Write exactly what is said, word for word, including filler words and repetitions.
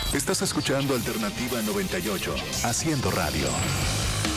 Estás escuchando Alternativa noventa y ocho, haciendo radio.